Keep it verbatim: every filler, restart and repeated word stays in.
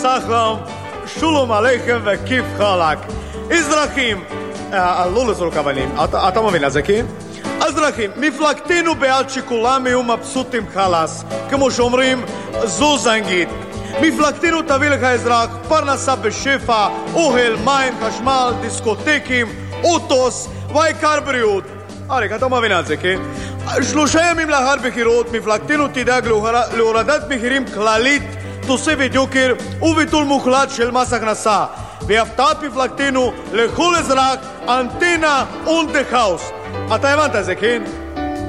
סחלם, שולום עליכם וכיף חלק. אזרחים, לא לזרוק אבנים, אתה, אתה מבין את זה, כן? אזרחים, מפלגתנו בעד שכולם יהיו מבסוטים חלס, כמו שאומרים, זו זנגית. מפלגתנו תביא לך אזרח, פרנסה בשפע, אוהל, מים, חשמל, דיסקוטקים, אוטוס, והעיקר בריאות. אריק, אתה מבין את זה, כן? שלושה ימים לאחר בחירות, מפלגתנו תדאג להורדת מחירים כללית, תוספת יוקר וביטול מוחלט של מס הכנסה. והפתעת מפלגתנו לכל אזרח, אנטנה on the house. אתה הבנת את זה, כן?